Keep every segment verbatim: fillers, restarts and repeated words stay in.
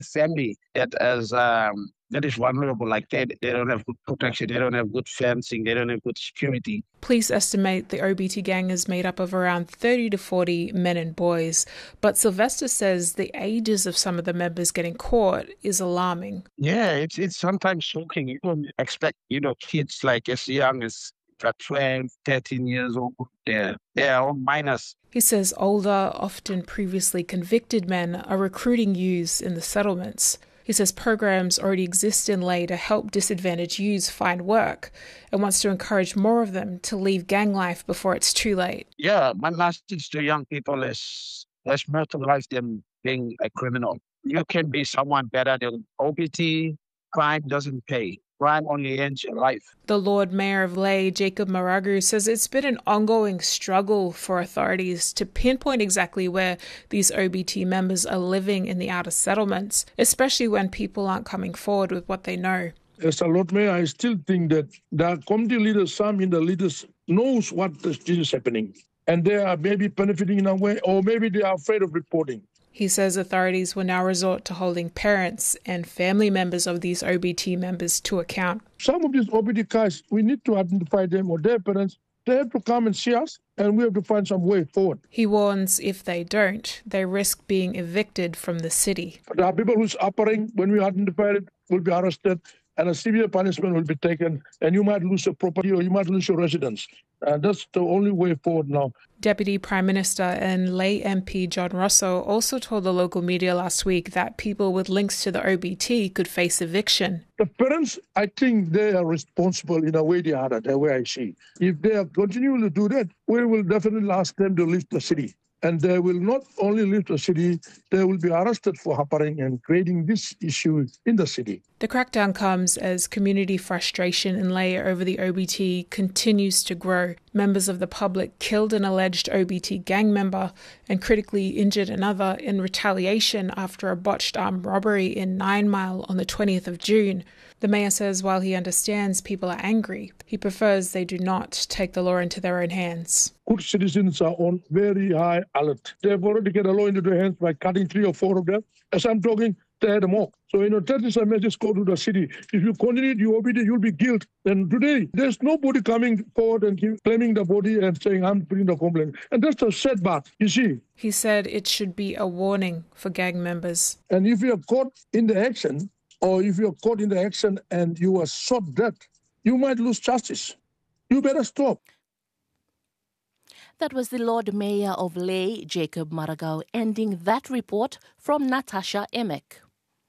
family that is um, that is vulnerable like that. They don't have good protection. They don't have good fencing. They don't have good security. Police estimate the O B T gang is made up of around thirty to forty men and boys, but Sylvester says the ages of some of the members getting caught is alarming. Yeah, it's it's sometimes shocking. You don't expect, you know, kids like as young as twelve, thirteen years old. They're, they're all minors. He says older, often previously convicted men are recruiting youths in the settlements. He says programs already exist in Lae to help disadvantaged youths find work and wants to encourage more of them to leave gang life before it's too late. Yeah, my message to young people is let's brutalize them being a criminal. You can be someone better than O B T. Crime doesn't pay. Crime only ends your life. The Lord Mayor of Lae, Jacob Maragu, says it's been an ongoing struggle for authorities to pinpoint exactly where these O B T members are living in the outer settlements, especially when people aren't coming forward with what they know. As a Lord Mayor, I still think that the community leaders, some in the leaders, knows what is happening. And they are maybe benefiting in a way, or maybe they are afraid of reporting. He says authorities will now resort to holding parents and family members of these O B T members to account. Some of these O B T guys, we need to identify them or their parents. They have to come and see us, and we have to find some way forward. He warns if they don't, they risk being evicted from the city. There are people who's operating, when we identify it, will be arrested, and a severe punishment will be taken, and you might lose your property or you might lose your residence. And that's the only way forward now. Deputy Prime Minister and Lae M P John Rosso also told the local media last week that people with links to the O B T could face eviction. The parents, I think they are responsible in a way they are, the way I see. If they are continuing to do that, we will definitely ask them to leave the city. And they will not only leave the city, they will be arrested for harboring and creating this issue in the city. The crackdown comes as community frustration in Lae over the O B T continues to grow. Members of the public killed an alleged O B T gang member and critically injured another in retaliation after a botched armed robbery in Nine Mile on the twentieth of June. The mayor says while he understands people are angry, he prefers they do not take the law into their own hands. Good citizens are on very high alert. They've already get the law into their hands by cutting three or four of them. As I'm talking, they had them all. So, you know, that is a message go to the city. If you continue your O B T, you'll be guilty. And today, there's nobody coming forward and claiming the body and saying, I'm putting the complaint. And that's the sad part, you see. He said it should be a warning for gang members. And if you're caught in the action, or if you're caught in the action and you are shot dead, you might lose justice. You better stop. That was the Lord Mayor of Lae, Jacob Maragu, ending that report from Natasha Emek.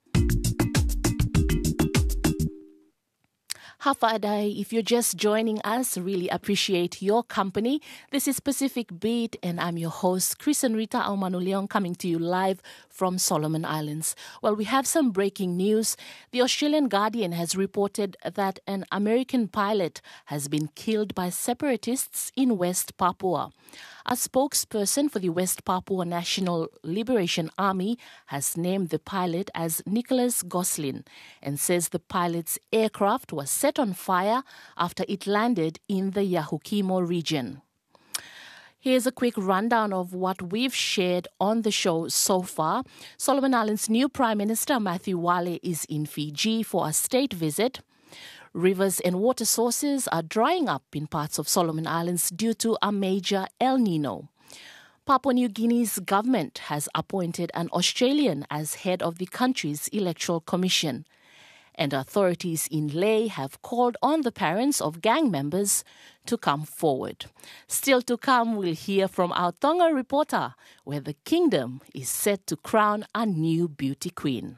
Hafadai, if you're just joining us, really appreciate your company. This is Pacific Beat, and I'm your host, Chris and Rita Aumanuleon, coming to you live from Solomon Islands. Well, we have some breaking news. The Australian Guardian has reported that an American pilot has been killed by separatists in West Papua. A spokesperson for the West Papua National Liberation Army has named the pilot as Nicholas Goslin and says the pilot's aircraft was set on fire after it landed in the Yahukimo region. Here's a quick rundown of what we've shared on the show so far. Solomon Islands' new Prime Minister, Matthew Wale, is in Fiji for a state visit. Rivers and water sources are drying up in parts of Solomon Islands due to a major El Nino. Papua New Guinea's government has appointed an Australian as head of the country's electoral commission. And authorities in Lae have called on the parents of gang members to come forward. Still to come, we'll hear from our Tonga reporter, where the kingdom is set to crown a new beauty queen.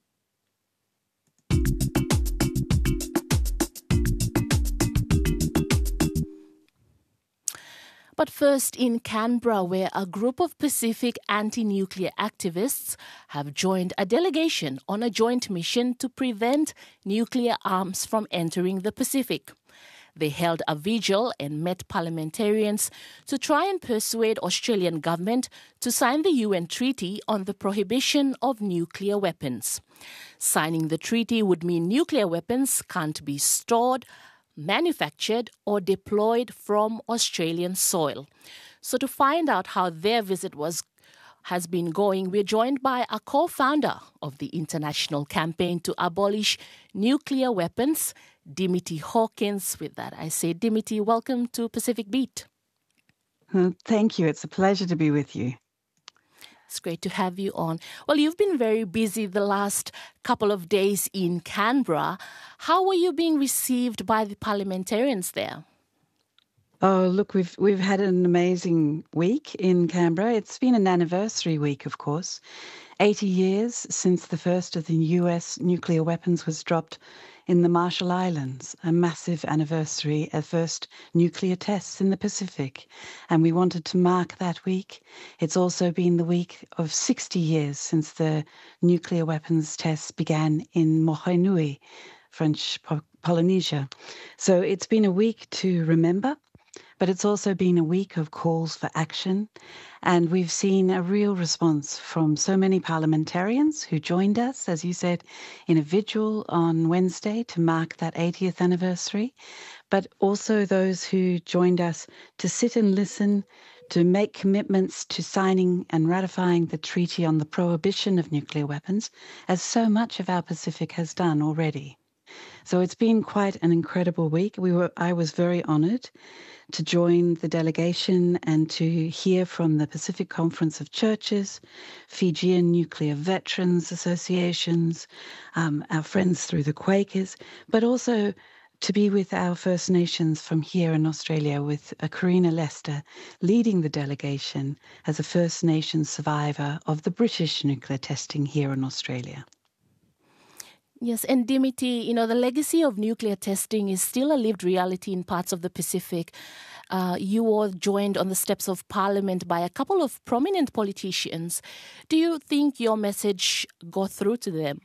But first, in Canberra, where a group of Pacific anti-nuclear activists have joined a delegation on a joint mission to prevent nuclear arms from entering the Pacific. They held a vigil and met parliamentarians to try and persuade Australian government to sign the U N Treaty on the Prohibition of Nuclear Weapons. Signing the treaty would mean nuclear weapons can't be stored, manufactured or deployed from Australian soil. So to find out how their visit was has been going. We're joined by a co-founder of the International Campaign to Abolish Nuclear Weapons, Dimity Hawkins. With that, I say, Dimity, welcome to Pacific Beat. Well, thank you. It's a pleasure to be with you. It's great to have you on. Well, you've been very busy the last couple of days in Canberra. How are you being received by the parliamentarians there? Oh, look, we've we've had an amazing week in Canberra. It's been an anniversary week, of course. eighty years since the first of the U S nuclear weapons was dropped in the Marshall Islands, a massive anniversary of first nuclear tests in the Pacific. And we wanted to mark that week. It's also been the week of sixty years since the nuclear weapons tests began in Mohenui, French Polynesia. So it's been a week to remember. But it's also been a week of calls for action, and we've seen a real response from so many parliamentarians who joined us, as you said, in a vigil on Wednesday to mark that eightieth anniversary, but also those who joined us to sit and listen, to make commitments to signing and ratifying the Treaty on the Prohibition of Nuclear Weapons, as so much of our Pacific has done already. So it's been quite an incredible week. We were, I was very honoured to join the delegation and to hear from the Pacific Conference of Churches, Fijian Nuclear Veterans Associations, um, our friends through the Quakers, but also to be with our First Nations from here in Australia, with uh, Karina Lester leading the delegation as a First Nations survivor of the British nuclear testing here in Australia. Yes, and Dimity, you know, the legacy of nuclear testing is still a lived reality in parts of the Pacific. Uh, you were joined on the steps of Parliament by a couple of prominent politicians. Do you think your message got through to them?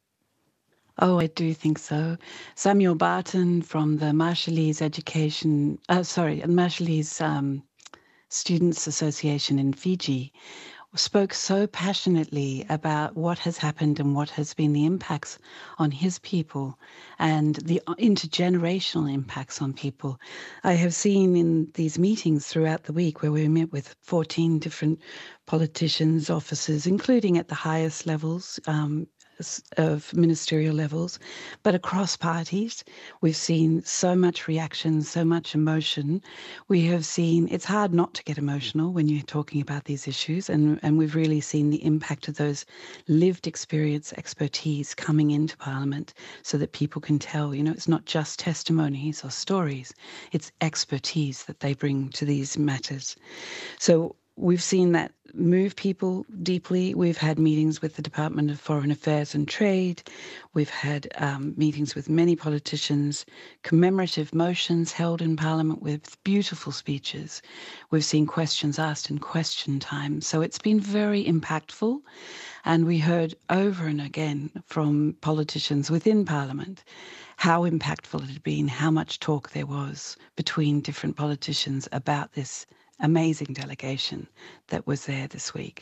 Oh, I do think so. Samuel Barton from the Marshallese Education, uh, sorry, Marshallese um, Students Association in Fiji spoke so passionately about what has happened and what has been the impacts on his people and the intergenerational impacts on people. I have seen in these meetings throughout the week where we met with fourteen different politicians, officers, including at the highest levels, um, of ministerial levels, but across parties, we've seen so much reaction, so much emotion. We have seen, it's hard not to get emotional when you're talking about these issues, and, and we've really seen the impact of those lived experience, expertise coming into Parliament so that people can tell, you know, it's not just testimonies or stories, it's expertise that they bring to these matters. So we've seen that move people deeply. We've had meetings with the Department of Foreign Affairs and Trade. We've had um, meetings with many politicians, commemorative motions held in Parliament with beautiful speeches. We've seen questions asked in question time. So it's been very impactful. And we heard over and again from politicians within Parliament how impactful it had been, how much talk there was between different politicians about this amazing delegation that was there this week.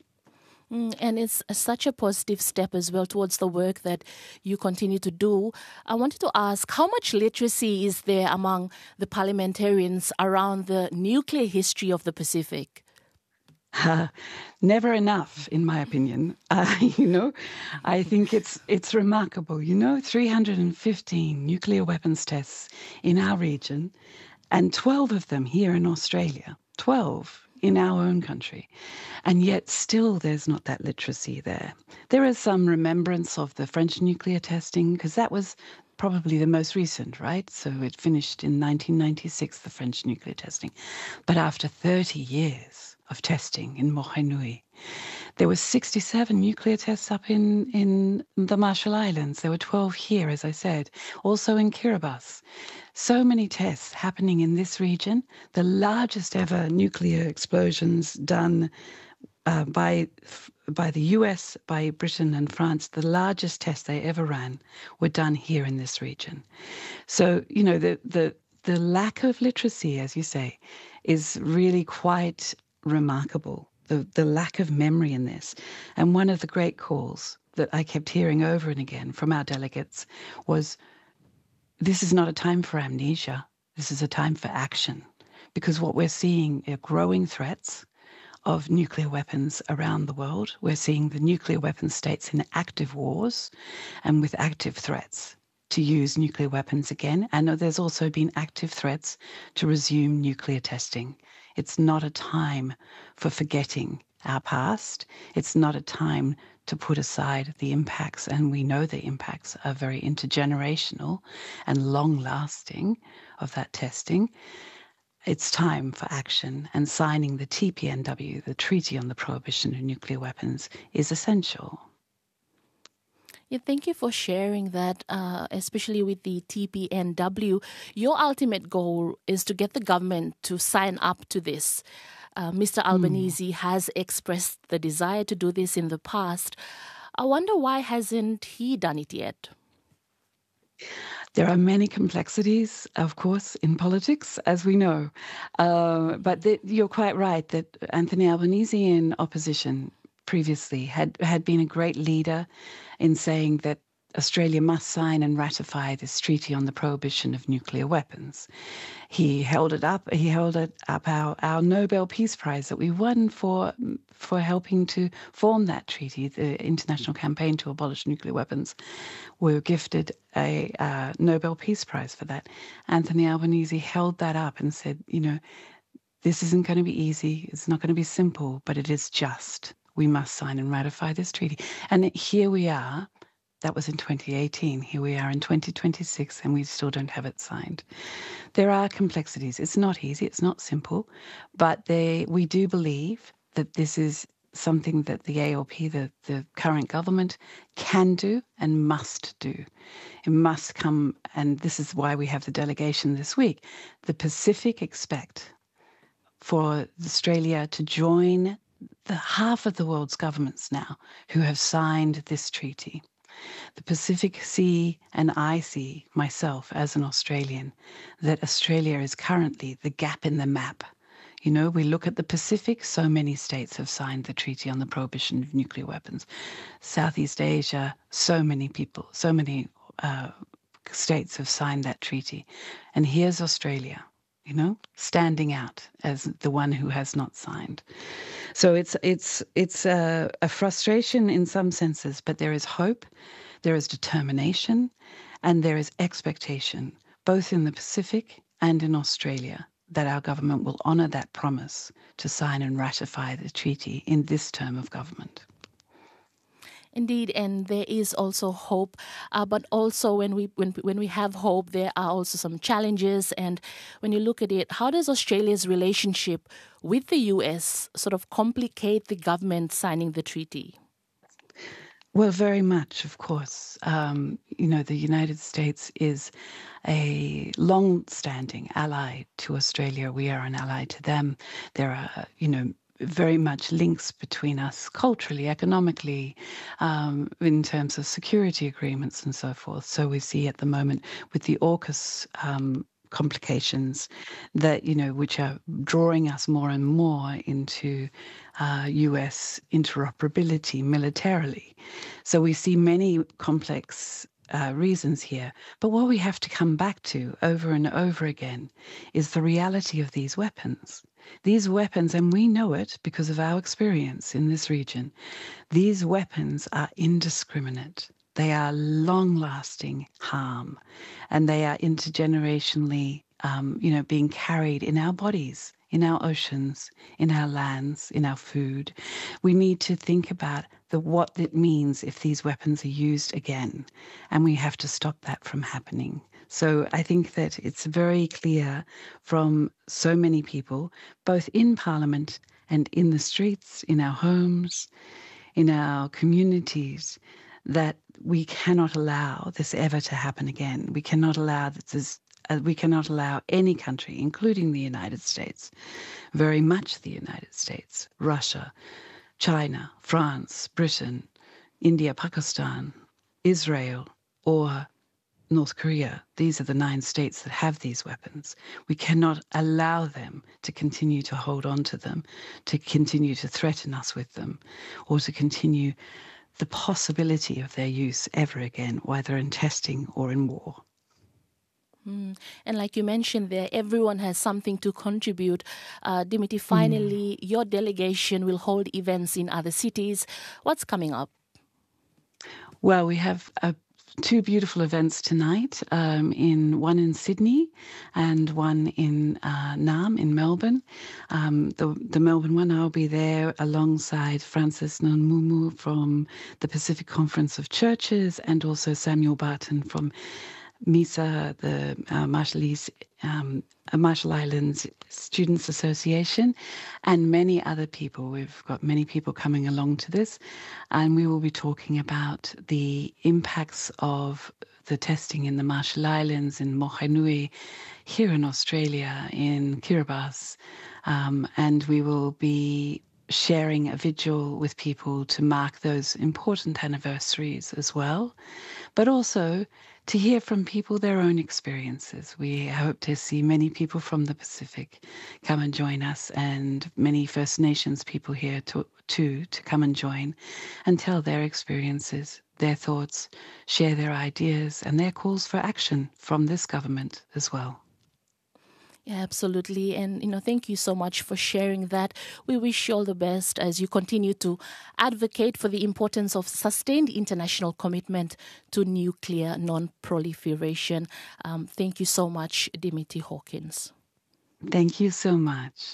Mm, and it's such a positive step as well towards the work that you continue to do. I wanted to ask, how much literacy is there among the parliamentarians around the nuclear history of the Pacific? Uh, never enough, in my opinion. Uh, you know, I think it's it's remarkable. You know, three hundred fifteen nuclear weapons tests in our region, and twelve of them here in Australia, twelve in our own country. And yet still there's not that literacy there. There is some remembrance of the French nuclear testing, because that was probably the most recent, right? So it finished in nineteen ninety-six, the French nuclear testing. But after thirty years of testing in Mohenui, there were sixty-seven nuclear tests up in, in the Marshall Islands. There were twelve here, as I said, also in Kiribati. So many tests happening in this region, the largest ever nuclear explosions done uh, by by the U S, by Britain and France. The largest tests they ever ran were done here in this region. So, you know, the the the lack of literacy, as you say, is really quite remarkable. The, the lack of memory in this. And one of the great calls that I kept hearing over and again from our delegates was, this is not a time for amnesia. This is a time for action. Because what we're seeing are growing threats of nuclear weapons around the world. We're seeing the nuclear weapon states in active wars and with active threats to use nuclear weapons again. And there's also been active threats to resume nuclear testing. It's not a time for forgetting our past. It's not a time to put aside the impacts, and we know the impacts are very intergenerational and long-lasting of that testing. It's time for action, and signing the T P N W, the Treaty on the Prohibition of Nuclear Weapons, is essential. Yeah, thank you for sharing that, uh, especially with the T P N W. Your ultimate goal is to get the government to sign up to this. Uh, Mister Albanese mm. has expressed the desire to do this in the past. I wonder why hasn't he done it yet? There are many complexities, of course, in politics, as we know. Uh, but the, you're quite right that Anthony Albanese in opposition previously had, had been a great leader in saying that Australia must sign and ratify this treaty on the prohibition of nuclear weapons. He held it up. He held it up our, our Nobel Peace Prize that we won for for helping to form that treaty, the International Campaign to Abolish Nuclear Weapons. We were gifted a uh, Nobel Peace Prize for that. Anthony Albanese held that up and said, you know, this isn't going to be easy. It's not going to be simple, but it is just. We must sign and ratify this treaty. And here we are. That was in twenty eighteen. Here we are in twenty twenty-six, and we still don't have it signed. There are complexities. It's not easy. It's not simple. But they, we do believe that this is something that the A L P, the, the current government, can do and must do. It must come, and this is why we have the delegation this week. The Pacific expect for Australia to join the half of the world's governments now who have signed this treaty. The Pacific see, and I see myself as an Australian, that Australia is currently the gap in the map. You know, we look at the Pacific, so many states have signed the Treaty on the Prohibition of Nuclear Weapons. Southeast Asia, so many people, so many uh, states have signed that treaty. And here's Australia, you know, standing out as the one who has not signed. So it's it's it's a, a frustration in some senses, but there is hope, there is determination, and there is expectation, both in the Pacific and in Australia, that our government will honour that promise to sign and ratify the treaty in this term of government. Indeed, and there is also hope, uh, but also when we when when we have hope, there are also some challenges. And when you look at it, how does Australia's relationship with the U S sort of complicate the government signing the treaty? Well, very much, of course. Um, you know, the United States is a long-standing ally to Australia. We are an ally to them. There are, you know, very much links between us culturally, economically, um, in terms of security agreements and so forth. So we see at the moment with the AUKUS um, complications that, you know, which are drawing us more and more into uh, U S interoperability militarily. So we see many complex Uh, reasons here. But what we have to come back to over and over again is the reality of these weapons. These weapons, and we know it because of our experience in this region, these weapons are indiscriminate. They are long-lasting harm, and they are intergenerationally, um, you know, being carried in our bodies, in our oceans, in our lands, in our food. We need to think about the what it means if these weapons are used again, and we have to stop that from happening. So I think that it's very clear from so many people, both in Parliament and in the streets, in our homes, in our communities, that we cannot allow this ever to happen again. We cannot allow this Uh, we cannot allow any country, including the United States, very much the United States, Russia, China, France, Britain, India, Pakistan, Israel, or North Korea. These are the nine states that have these weapons. We cannot allow them to continue to hold on to them, to continue to threaten us with them, or to continue the possibility of their use ever again, whether in testing or in war. Mm. And like you mentioned there, everyone has something to contribute. Uh, Dimity, finally, mm. your delegation will hold events in other cities. What's coming up? Well, we have a two beautiful events tonight, um, in one in Sydney and one in uh, Naarm in Melbourne. Um, the, the Melbourne one, I'll be there alongside Francis Nonmumu from the Pacific Conference of Churches and also Samuel Barton from MISA, the uh, Marshallese, um, Marshall Islands Students Association, and many other people. We've got many people coming along to this, and we will be talking about the impacts of the testing in the Marshall Islands, in Mohenui, here in Australia, in Kiribati, um, and we will be sharing a vigil with people to mark those important anniversaries as well, but also to hear from people their own experiences. We hope to see many people from the Pacific come and join us, and many First Nations people here to, too to come and join and tell their experiences, their thoughts, share their ideas and their calls for action from this government as well. Yeah, absolutely. And, you know, thank you so much for sharing that. We wish you all the best as you continue to advocate for the importance of sustained international commitment to nuclear non-proliferation. Um, thank you so much, Dimity Hawkins. Thank you so much.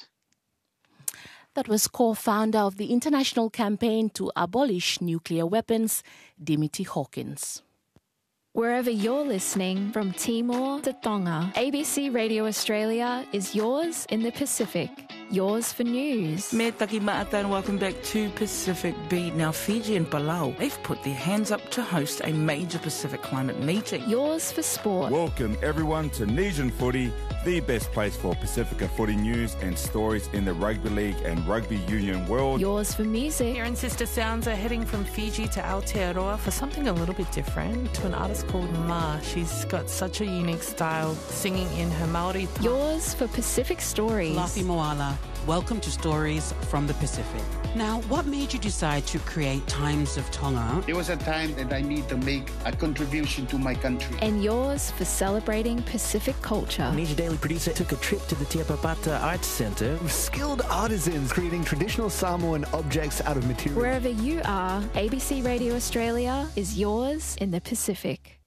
That was co-founder of the International Campaign to Abolish Nuclear Weapons, Dimity Hawkins. Wherever you're listening, from Timor to Tonga, A B C Radio Australia is yours in the Pacific. Yours for news. Me taki maata and welcome back to Pacific Beat. Now, Fiji and Palau, they've put their hands up to host a major Pacific climate meeting. Yours for sport. Welcome everyone to Nesian Footy, the best place for Pacifica footy news and stories in the rugby league and rugby union world. Yours for music. Here in Sister Sounds are heading from Fiji to Aotearoa for something a little bit different, to an artist called Ma. She's got such a unique style, singing in her Maori tongue. Yours for Pacific Stories. Lafi Moala, welcome to Stories from the Pacific. Now, what made you decide to create Times of Tonga? There was a time that I need to make a contribution to my country. And yours for celebrating Pacific culture. Media Daily producer took a trip to the Te Apapata Arts Centre with skilled artisans creating traditional Samoan objects out of material. Wherever you are, A B C Radio Australia is yours in the Pacific.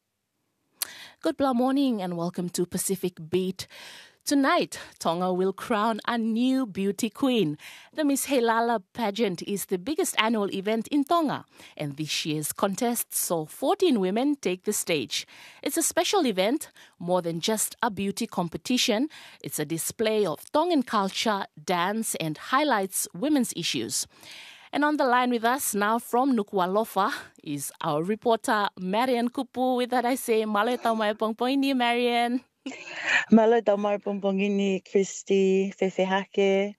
Good morning and welcome to Pacific Beat. Tonight, Tonga will crown a new beauty queen. The Miss Heilala pageant is the biggest annual event in Tonga, and this year's contest saw fourteen women take the stage. It's a special event, more than just a beauty competition. It's a display of Tongan culture, dance, and highlights women's issues. And on the line with us now from Nuku'alofa is our reporter, Marian Kupu. With that I say, Malo tau mai pongpongini, Marian. Malo tau mai pongpongini, Christy, Fefehake.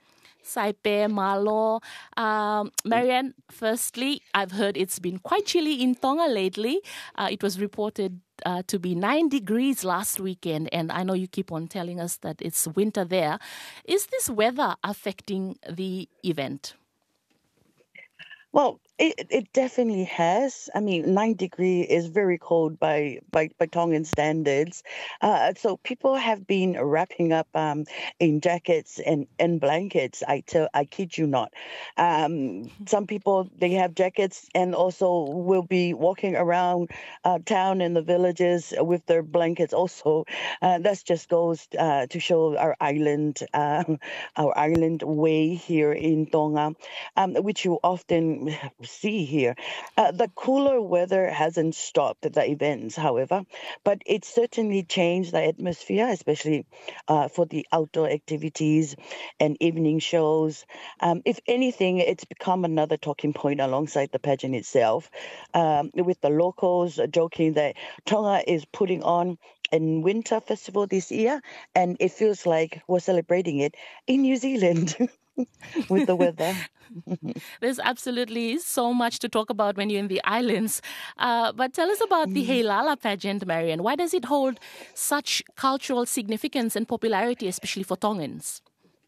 Saipe, Malo. Um, Marian, firstly, I've heard it's been quite chilly in Tonga lately. Uh, it was reported uh, to be nine degrees last weekend, and I know you keep on telling us that it's winter there. Is this weather affecting the event? Well, it, it definitely has. I mean, nine degree is very cold by, by, by Tongan standards. Uh, so people have been wrapping up um, in jackets and, and blankets. I tell, I kid you not. Um, some people, they have jackets and also will be walking around uh, town and the villages with their blankets also. Uh, that just goes uh, to show our island, uh, our island way here in Tonga, um, which you often see here. Uh, the cooler weather hasn't stopped the events, however, but it certainly changed the atmosphere, especially uh, for the outdoor activities and evening shows. Um, if anything, it's become another talking point alongside the pageant itself, um, with the locals joking that Tonga is putting on a winter festival this year, and it feels like we're celebrating it in New Zealand with the weather. There's absolutely so much to talk about when you're in the islands. Uh, but tell us about mm. the Heilala pageant, Marian. Why does it hold such cultural significance and popularity, especially for Tongans?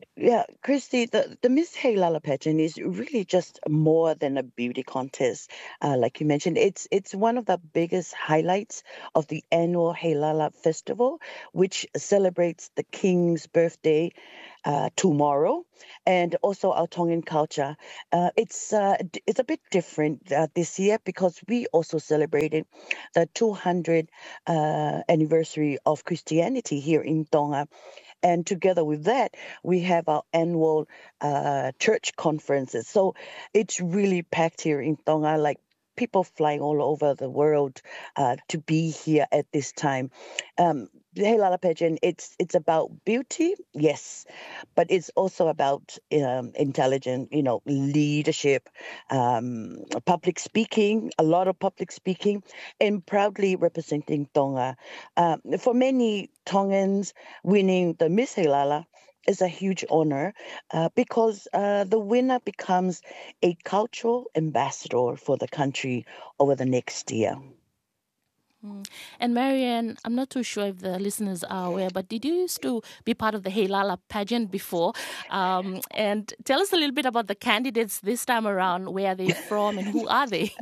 Yeah, Christy, the, the Miss Heilala pageant is really just more than a beauty contest. Uh, like you mentioned, it's it's one of the biggest highlights of the annual Heilala Festival, which celebrates the King's birthday uh, tomorrow, and also our Tongan culture. Uh, it's uh, d- it's a bit different uh, this year because we also celebrated the two hundredth uh, anniversary of Christianity here in Tonga. And together with that, we have our annual uh, church conferences. So it's really packed here in Tonga, like people flying all over the world uh, to be here at this time. Um, the Heilala pageant, it's it's about beauty, yes, but it's also about um, intelligent, you know, leadership, um, public speaking, a lot of public speaking, and proudly representing Tonga. Um, for many Tongans, winning the Miss Heilala is a huge honor uh, because uh, the winner becomes a cultural ambassador for the country over the next year. Mm. And Marianne, I'm not too sure if the listeners are aware, but did you used to be part of the Heilala pageant before? Um, and tell us a little bit about the candidates this time around. Where are they from and who are they?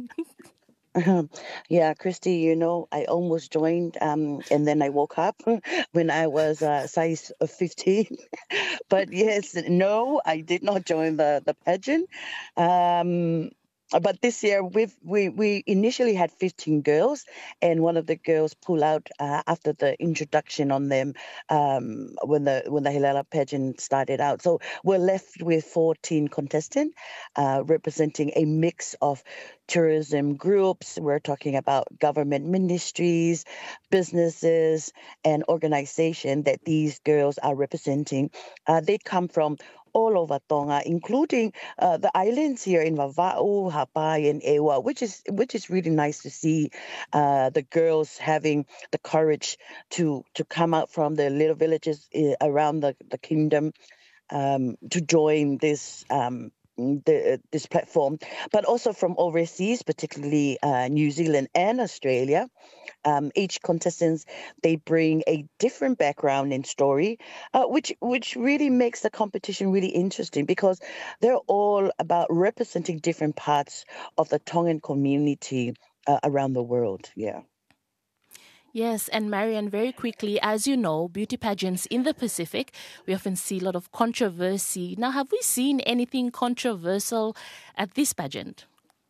Yeah, Christy, you know, I almost joined um, and then I woke up when I was uh, size fifteen. But yes, no, I did not join the, the pageant. Um, but this year we've, we we initially had fifteen girls, and one of the girls pulled out uh, after the introduction on them um, when the when the Heilala pageant started out. So we're left with fourteen contestants uh, representing a mix of tourism groups. We're talking about government ministries, businesses, and organizations that these girls are representing. Uh, they come from all over Tonga, including uh, the islands here in Vava'u, Hapai, and Ewa, which is which is really nice to see uh, the girls having the courage to to come out from the little villages uh, around the, the kingdom um, to join this um, the, this platform, but also from overseas, particularly uh, New Zealand and Australia. Um, each contestant, they bring a different background and story, uh, which which really makes the competition really interesting because they're all about representing different parts of the Tongan community uh, around the world. Yeah. Yes, and Marianne, very quickly, as you know, beauty pageants in the Pacific, we often see a lot of controversy. Now, have we seen anything controversial at this pageant?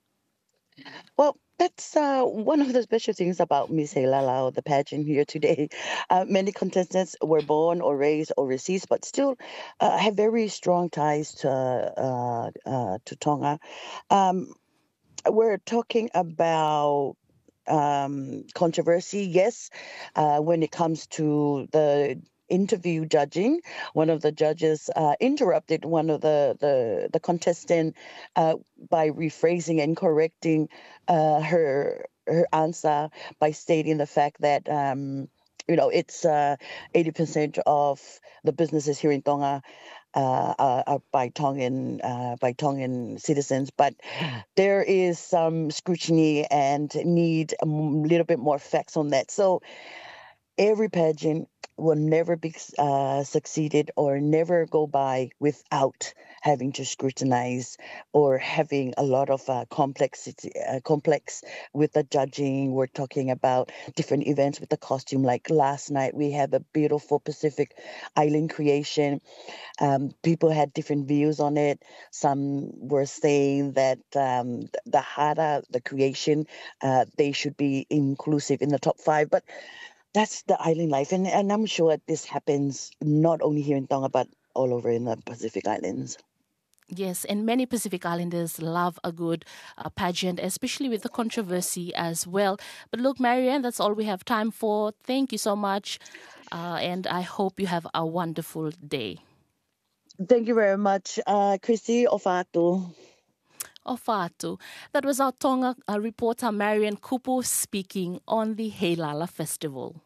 Well, that's uh, one of the special things about Miss Heilala, or the pageant here today. Uh, many contestants were born or raised overseas, but still uh, have very strong ties to uh, uh, to Tonga. Um, we're talking about um, controversy, yes, uh, when it comes to the interview judging. One of the judges uh, interrupted one of the the, the contestant uh, by rephrasing and correcting uh, her her answer by stating the fact that um, you know it's uh, eighty percent of the businesses here in Tonga uh, are, are by Tongan uh, by Tongan citizens, but there is some scrutiny and need a little bit more facts on that. So every pageant will never be uh, succeeded or never go by without having to scrutinize or having a lot of uh, complexity, uh, complex with the judging. We're talking about different events with the costume. Like last night, we had a beautiful Pacific Island creation. Um, people had different views on it. Some were saying that um, the hara, the creation, uh, they should be inclusive in the top five. But that's the island life. And, and I'm sure this happens not only here in Tonga, but all over in the Pacific Islands. Yes, and many Pacific Islanders love a good uh, pageant, especially with the controversy as well. But look, Marianne, that's all we have time for. Thank you so much. Uh, and I hope you have a wonderful day. Thank you very much, uh, Chrissy Ofatu. Ofatu. That was our Tonga uh, reporter Marianne Kupu speaking on the Heilala Festival.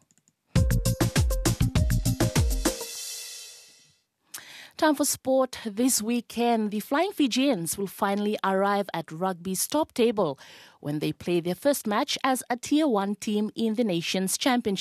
Time for sport. This weekend, the Flying Fijians will finally arrive at rugby's top table when they play their first match as a Tier one team in the Nations Championship.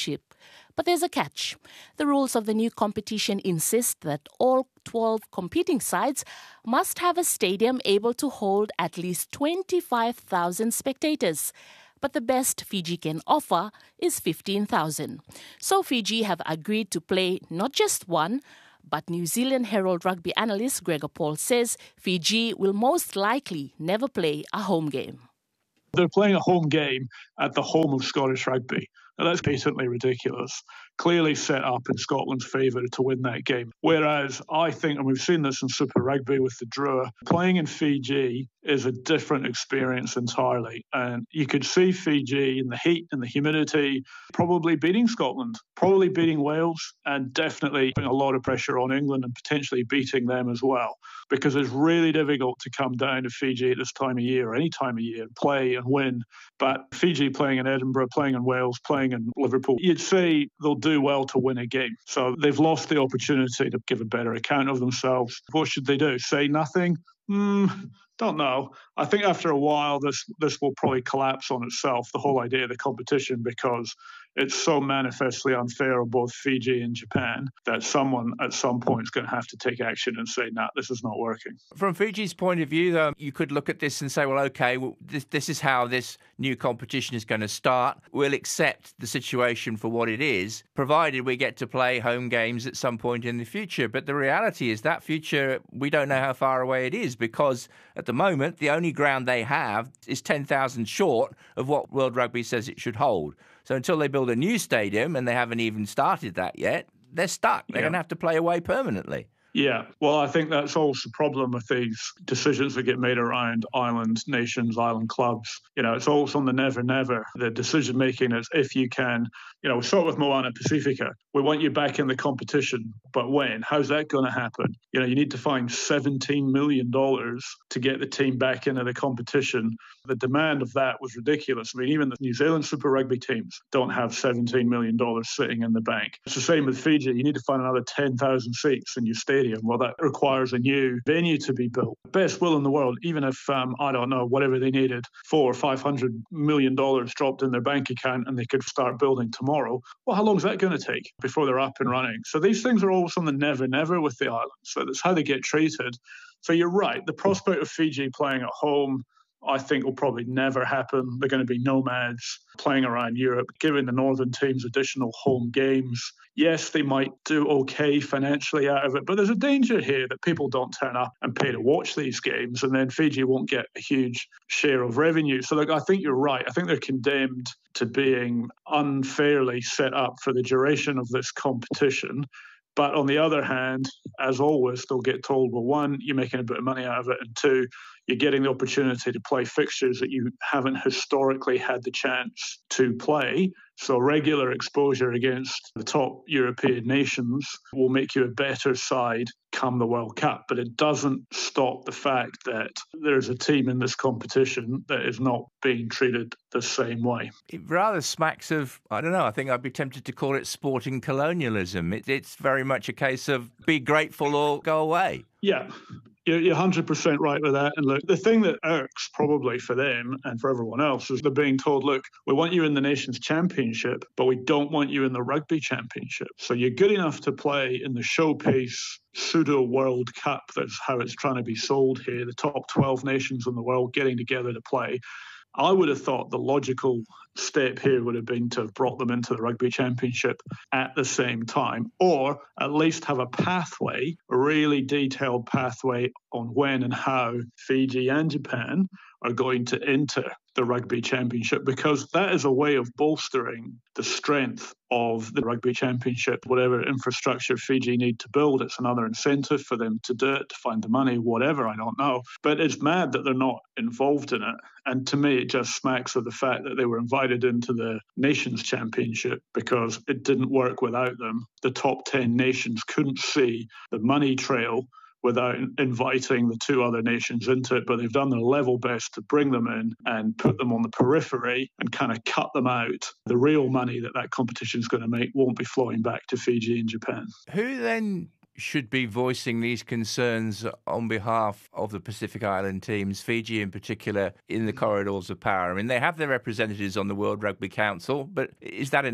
But there's a catch. The rules of the new competition insist that all twelve competing sides must have a stadium able to hold at least twenty-five thousand spectators. But the best Fiji can offer is fifteen thousand. So Fiji have agreed to play not just one, but New Zealand Herald rugby analyst Gregor Paul says Fiji will most likely never play a home game. They're playing a home game at the home of Scottish rugby. Now, that's patently ridiculous. Clearly set up in Scotland's favour to win that game. Whereas I think, and we've seen this in Super Rugby with the Drua, playing in Fiji is a different experience entirely. And you could see Fiji in the heat and the humidity probably beating Scotland, probably beating Wales, and definitely putting a lot of pressure on England and potentially beating them as well. Because it's really difficult to come down to Fiji at this time of year, or any time of year, and play and win. But Fiji playing in Edinburgh, playing in Wales, playing in Liverpool, you'd say they'll do well to win a game. So they've lost the opportunity to give a better account of themselves. What should they do? Say nothing? Hmm, don't know. I think after a while, this this will probably collapse on itself, the whole idea of the competition, because it's so manifestly unfair on both Fiji and Japan that someone at some point is going to have to take action and say, nah, this is not working. From Fiji's point of view, though, you could look at this and say, well, OK, well, this, this is how this new competition is going to start. We'll accept the situation for what it is, provided we get to play home games at some point in the future. But the reality is that future, we don't know how far away it is, because at the moment, the only ground they have is ten thousand short of what World Rugby says it should hold. So until they build a new stadium, and they haven't even started that yet, they're stuck. They're yeah. going to have to play away permanently. Yeah, well, I think that's also the problem with these decisions that get made around island nations, island clubs. You know, it's always on the never, never. The decision making is if you can, you know, we start with Moana Pacifica. We want you back in the competition, but when? How's that going to happen? You know, you need to find seventeen million dollars to get the team back into the competition. The demand of that was ridiculous. I mean, even the New Zealand Super Rugby teams don't have seventeen million dollars sitting in the bank. It's the same with Fiji. You need to find another ten thousand seats in your stadium. Well, that requires a new venue to be built. Best will in the world, even if, um, I don't know, whatever they needed, four or five hundred million dollars dropped in their bank account and they could start building tomorrow. Well, how long is that going to take before they're up and running? So these things are always on the never, never with the islands. So that's how they get treated. So you're right. The prospect of Fiji playing at home, I think, will probably never happen. They're going to be nomads playing around Europe, giving the northern teams additional home games. Yes, they might do okay financially out of it, but there's a danger here that people don't turn up and pay to watch these games, and then Fiji won't get a huge share of revenue. So, look, I think you're right. I think they're condemned to being unfairly set up for the duration of this competition. But on the other hand, as always, they'll get told, well, one, you're making a bit of money out of it, and two, you're getting the opportunity to play fixtures that you haven't historically had the chance to play. So regular exposure against the top European nations will make you a better side come the World Cup. But it doesn't stop the fact that there's a team in this competition that is not being treated the same way. It rather smacks of, I don't know, I think I'd be tempted to call it sporting colonialism. It, it's very much a case of be grateful or go away. Yeah. You're one hundred percent right with that. And look, the thing that irks probably for them and for everyone else is they're being told, look, we want you in the Nations Championship, but we don't want you in the Rugby Championship. So you're good enough to play in the showpiece pseudo World Cup. That's how it's trying to be sold here. The top twelve nations in the world getting together to play. I would have thought the logical step here would have been to have brought them into the Rugby Championship at the same time, or at least have a pathway, a really detailed pathway on when and how Fiji and Japan are going to enter the Rugby Championship, because that is a way of bolstering the strength of the Rugby Championship. Whatever infrastructure Fiji need to build, it's another incentive for them to do it, to find the money, whatever, I don't know. But it's mad that they're not involved in it. And to me, it just smacks of the fact that they were invited into the Nations Championship because it didn't work without them. The top ten nations couldn't see the money trail without inviting the two other nations into it, but they've done their level best to bring them in and put them on the periphery and kind of cut them out. The real money that that competition is going to make won't be flowing back to Fiji and Japan. Who then should be voicing these concerns on behalf of the Pacific Island teams, Fiji in particular, in the corridors of power? I mean, they have their representatives on the World Rugby Council, but is that enough?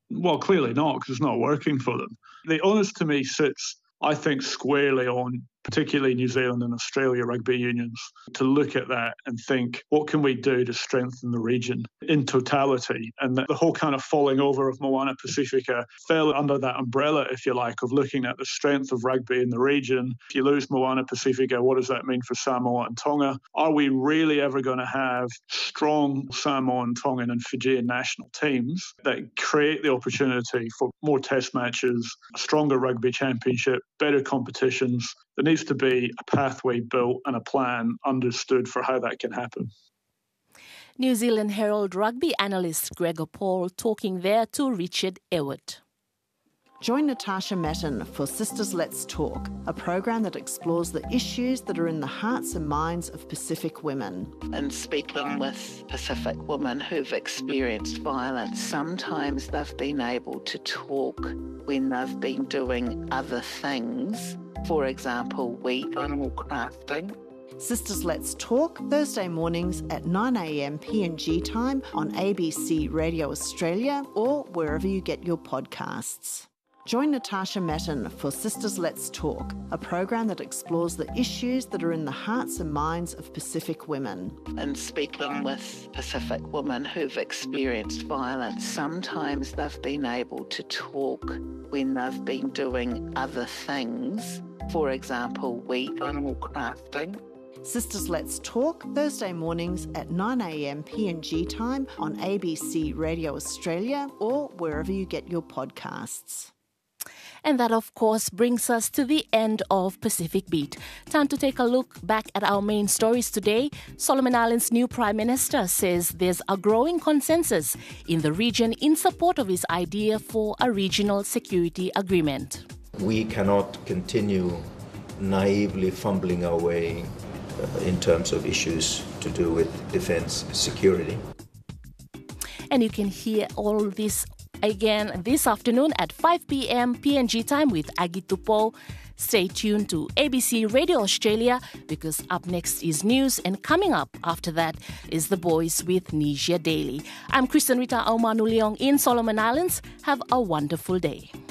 Well, clearly not, because it's not working for them. The onus to me sits, I think, squarely on particularly New Zealand and Australia rugby unions to look at that and think, what can we do to strengthen the region in totality? And the, the whole kind of falling over of Moana Pacifica fell under that umbrella, if you like, of looking at the strength of rugby in the region. If you lose Moana Pacifica, what does that mean for Samoa and Tonga? Are we really ever going to have strong Samoan, Tongan and Fijian national teams that create the opportunity for more test matches, a stronger rugby championship, better competitions? There needs to be a pathway built and a plan understood for how that can happen. New Zealand Herald rugby analyst Gregor Paul talking there to Richard Ewart. Join Natasha Matten for Sisters Let's Talk, a program that explores the issues that are in the hearts and minds of Pacific women. And speaking with Pacific women who've experienced violence, sometimes they've been able to talk when they've been doing other things. For example, wheat animal crafting. Sisters Let's Talk, Thursday mornings at nine a.m. P N G time on A B C Radio Australia or wherever you get your podcasts. Join Natasha Matten for Sisters Let's Talk, a program that explores the issues that are in the hearts and minds of Pacific women. And speaking with Pacific women who've experienced violence, sometimes they've been able to talk when they've been doing other things. For example, wheat animal crafting. Sisters Let's Talk, Thursday mornings at nine a.m. P N G time on A B C Radio Australia or wherever you get your podcasts. And that, of course, brings us to the end of Pacific Beat. Time to take a look back at our main stories today. Solomon Islands' new Prime Minister says there's a growing consensus in the region in support of his idea for a regional security agreement. We cannot continue naively fumbling our way in terms of issues to do with defense security. And you can hear all this again this afternoon at five p.m. P N G time with Agi Tupo. Stay tuned to A B C Radio Australia because up next is news and coming up after that is The Boys with Nisia Daily. I'm Kristen Rita Aumanuleong in Solomon Islands. Have a wonderful day.